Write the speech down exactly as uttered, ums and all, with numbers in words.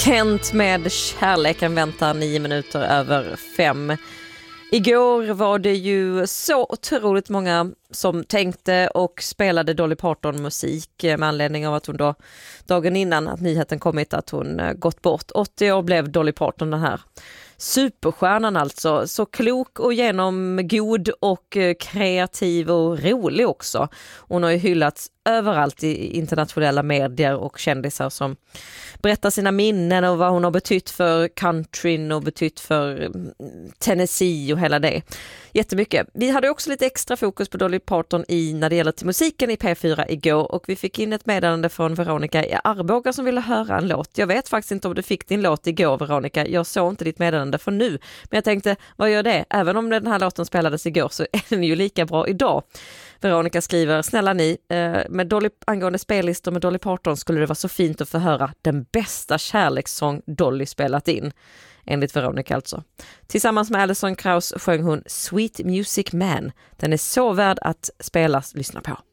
Kent med Kärleken väntar nio minuter över fem. Igår var det ju så otroligt många som tänkte och spelade Dolly Parton musik med anledning av att hon då dagen innan att nyheten kommit att hon gått bort. åttio år blev Dolly Parton den här superstjärnan alltså. Så klok och genomgod och kreativ och rolig också. Hon har ju hyllats överallt i internationella medier och kändisar som berättar sina minnen och vad hon har betytt för countryn och betytt för Tennessee och hela det. Jättemycket. Vi hade också lite extra fokus på Dolly Parton i när det gäller till musiken i P fyra igår och vi fick in ett meddelande från Veronica i Arboga som ville höra en låt. Jag vet faktiskt inte om du fick din låt igår, Veronica. Jag såg inte ditt meddelande för nu. Men jag tänkte, vad gör det? Även om den här låten spelades igår så är den ju lika bra idag. Veronica skriver, snälla ni, med Dolly, angående spellistor med Dolly Parton skulle det vara så fint att få höra den bästa kärlekssång Dolly spelat in. Enligt Veronica alltså. Tillsammans med Alison Krauss sjöng hon Sweet Music Man. Den är så värd att spelas, lyssna på.